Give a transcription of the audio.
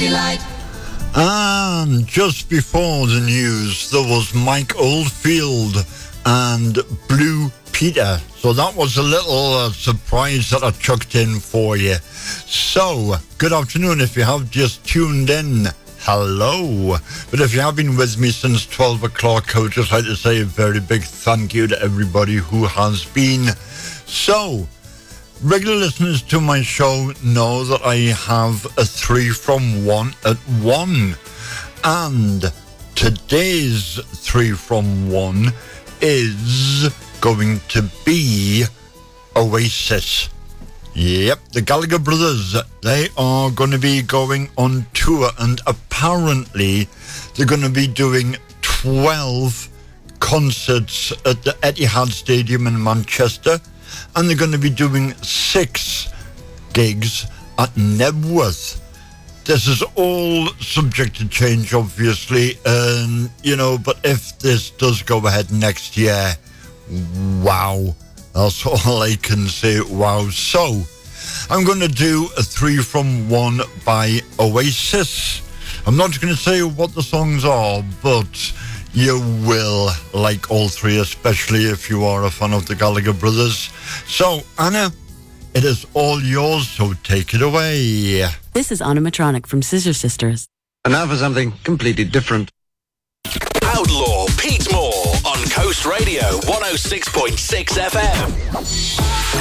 Delight. And just before the news, there was Mike Oldfield and Blue Peter. So that was a little surprise that I chucked in for you. So, good afternoon if you have just tuned in. Hello. But if you have been with me since 12 o'clock, I would just like to say a very big thank you to everybody who has been. So, regular listeners to my show know that I have a 3 from 1 at 1. And today's 3 from 1 is going to be Oasis. Yep, the Gallagher Brothers, they are going to be going on tour, and apparently they're going to be doing 12 concerts at the Etihad Stadium in Manchester, and they're going to be doing 6 gigs at Nebworth. This is all subject to change, obviously, and, but if this does go ahead next year, wow. That's all I can say, wow. So, I'm going to do a 3 from 1 by Oasis. I'm not going to say what the songs are, but you will like all 3, especially if you are a fan of the Gallagher Brothers. So, Anna, it is all yours, so take it away. This is Anna Matronic from Scissor Sisters. And now for something completely different. Outlaw Pete Moore on Coast Radio 106.6 FM.